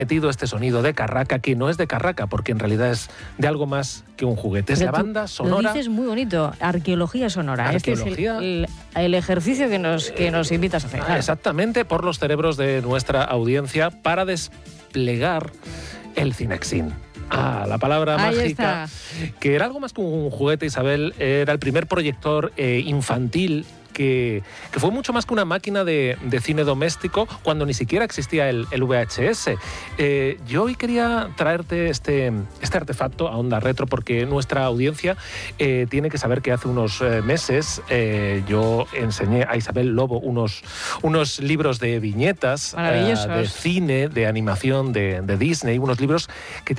metido este sonido de carraca, que no es de carraca, porque en realidad es de algo más que un juguete. Es la banda sonora. Lo dices muy bonito, arqueología sonora. Arqueología. Este es el ejercicio que nos invitas a hacer. Exactamente, por los cerebros de nuestra audiencia para desplegar el Cinexin. La palabra Ahí mágica, está. Que era algo más que un juguete, Isabel. Era el primer proyector infantil que fue mucho más que una máquina de cine doméstico cuando ni siquiera existía el VHS. Yo hoy quería traerte este artefacto a Onda Retro porque nuestra audiencia tiene que saber que hace unos meses yo enseñé a Isabel Lobo unos libros de viñetas, de cine, de animación de Disney, unos libros que